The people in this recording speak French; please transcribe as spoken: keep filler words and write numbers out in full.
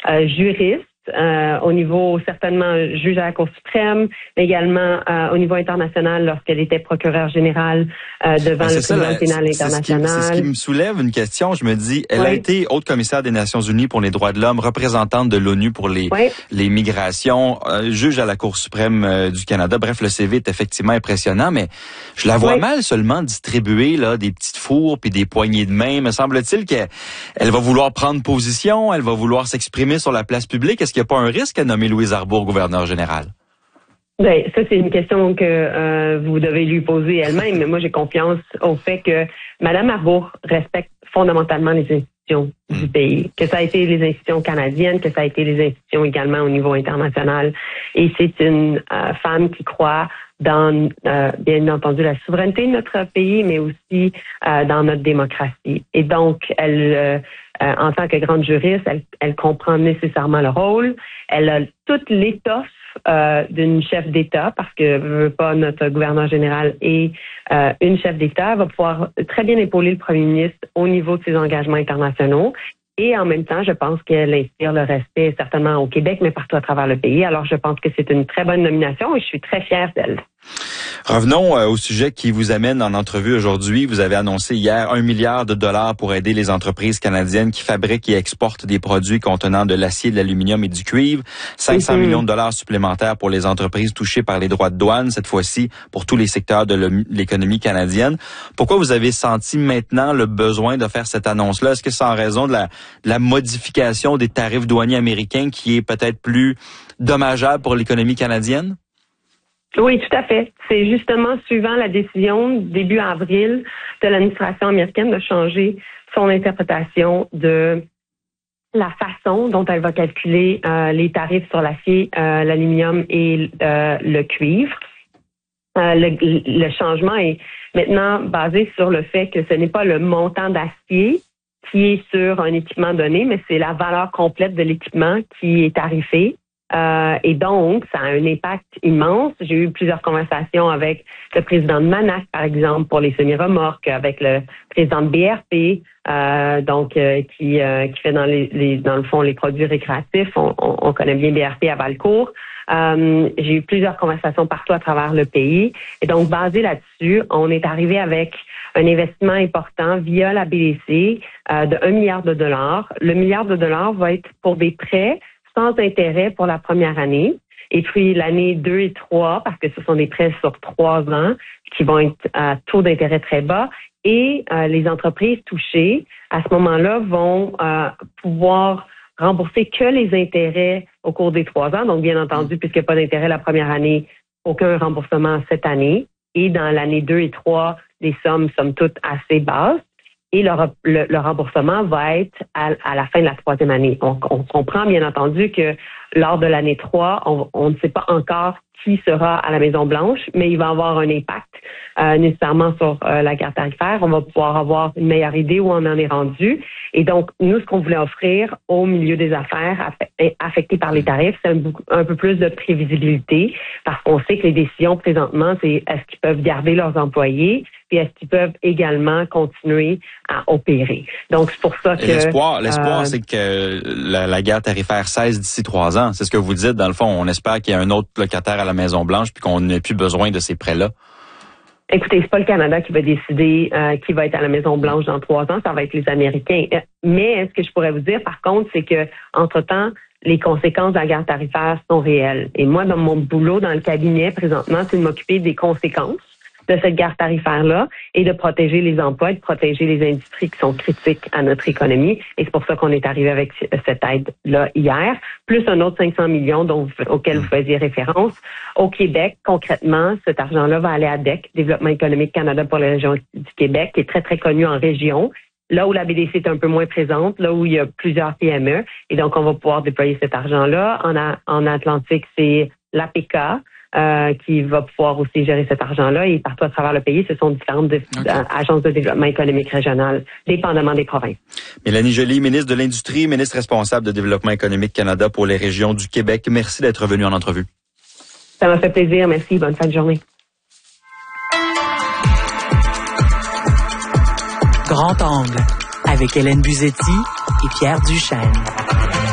euh, juristes. Euh, au niveau certainement juge à la Cour suprême, mais également euh, au niveau international lorsqu'elle était procureure générale euh, devant le tribunal pénal international. C'est ce, qui, c'est ce qui me soulève une question. Je me dis, elle oui. a été haute commissaire des Nations Unies pour les droits de l'homme, représentante de l'ONU pour les oui. les migrations, euh, juge à la Cour suprême euh, du Canada. Bref, le C V est effectivement impressionnant, mais je la vois oui. mal seulement distribuer là des petites fourres puis des poignées de main. Me semble-t-il qu'elle elle va vouloir prendre position, elle va vouloir s'exprimer sur la place publique. Est-ce qu'il n'y a pas un risque à nommer Louise Arbour gouverneur général? Ben, ça, c'est une question que euh, vous devez lui poser elle-même, mais moi, j'ai confiance au fait que Mme Arbour respecte fondamentalement les institutions mmh. du pays, que ça a été les institutions canadiennes, que ça a été les institutions également au niveau international. Et c'est une euh, femme qui croit dans, euh, bien entendu, la souveraineté de notre pays, mais aussi euh, dans notre démocratie. Et donc, elle... Euh, Euh, en tant que grande juriste, elle, elle comprend nécessairement le rôle. Elle a toute l'étoffe euh, d'une chef d'État parce que veut pas notre gouverneur général et euh, une chef d'État va pouvoir très bien épauler le premier ministre au niveau de ses engagements internationaux. Et en même temps, je pense qu'elle inspire le respect certainement au Québec, mais partout à travers le pays. Alors, je pense que c'est une très bonne nomination et je suis très fière d'elle. Revenons euh, au sujet qui vous amène en entrevue aujourd'hui. Vous avez annoncé hier un milliard de dollars pour aider les entreprises canadiennes qui fabriquent et exportent des produits contenant de l'acier, de l'aluminium et du cuivre. cinq cents mm-hmm. millions de dollars supplémentaires pour les entreprises touchées par les droits de douane, cette fois-ci pour tous les secteurs de l'économie canadienne. Pourquoi vous avez senti maintenant le besoin de faire cette annonce-là? Est-ce que c'est en raison de la, de la modification des tarifs douaniers américains qui est peut-être plus dommageable pour l'économie canadienne? Oui, tout à fait. C'est justement suivant la décision début avril de l'administration américaine de changer son interprétation de la façon dont elle va calculer euh, les tarifs sur l'acier, euh, l'aluminium et euh, le cuivre. Euh, le, le changement est maintenant basé sur le fait que ce n'est pas le montant d'acier qui est sur un équipement donné, mais c'est la valeur complète de l'équipement qui est tarifée. Euh, et donc, ça a un impact immense. J'ai eu plusieurs conversations avec le président de Manac, par exemple, pour les semi-remorques, avec le président de B R P, euh, donc euh, qui euh, qui fait dans les, les dans le fond les produits récréatifs. On, on, on connaît bien B R P à Valcourt. Euh, j'ai eu plusieurs conversations partout à travers le pays. Et donc, basé là-dessus, on est arrivé avec un investissement important via la B D C euh, de un milliard de dollars. Le milliard de dollars va être pour des prêts sans intérêt pour la première année. Et puis l'année deux et trois, parce que ce sont des prêts sur trois ans qui vont être à taux d'intérêt très bas. Et euh, les entreprises touchées, à ce moment-là, vont euh, pouvoir rembourser que les intérêts au cours des trois ans. Donc, bien entendu, puisqu'il n'y a pas d'intérêt la première année, aucun remboursement cette année. Et dans l'année deux et trois, les sommes, somme toute, assez basses. Et le, le, le remboursement va être à, à la fin de la troisième année. On, on comprend bien entendu que lors de l'année trois, on, on ne sait pas encore qui sera à la Maison-Blanche, mais il va avoir un impact euh, nécessairement sur euh, la guerre tarifaire. On va pouvoir avoir une meilleure idée où on en est rendu. Et donc, nous, ce qu'on voulait offrir au milieu des affaires affectés par les tarifs, c'est un, un peu plus de prévisibilité, parce qu'on sait que les décisions présentement, c'est est-ce qu'ils peuvent garder leurs employés, puis est-ce qu'ils peuvent également continuer à opérer. Donc, c'est pour ça que... L'espoir, l'espoir euh, c'est que la, la guerre tarifaire cesse d'ici trois ans. C'est ce que vous dites, dans le fond. On espère qu'il y a un autre locataire à la Maison-Blanche puis qu'on n'ait plus besoin de ces prêts-là. Écoutez, c'est pas le Canada qui va décider euh, qui va être à la Maison-Blanche dans trois ans, ça va être les Américains. Mais ce que je pourrais vous dire, par contre, c'est que entre-temps, les conséquences de la guerre tarifaire sont réelles. Et moi, dans mon boulot, dans le cabinet, présentement, c'est de m'occuper des conséquences de cette guerre tarifaire-là et de protéger les emplois et de protéger les industries qui sont critiques à notre économie. Et c'est pour ça qu'on est arrivé avec cette aide-là hier, plus un autre cinq cents millions dont, auquel vous faisiez référence. Au Québec, concrètement, cet argent-là va aller à D E C, Développement économique Canada pour la région du Québec, qui est très, très connu en région. Là où la B D C est un peu moins présente, là où il y a plusieurs P M E. Et donc, on va pouvoir déployer cet argent-là. En, a, en Atlantique, c'est l'A P K. Euh, qui va pouvoir aussi gérer cet argent-là. Et partout à travers le pays, ce sont différentes de, okay. euh, agences de développement économique régional, dépendamment des provinces. Mélanie Joly, ministre de l'Industrie, ministre responsable de Développement économique Canada pour les régions du Québec. Merci d'être venue en entrevue. Ça m'a fait plaisir. Merci. Bonne fin de journée. Grand angle avec Hélène Buzetti et Pierre Duchesne.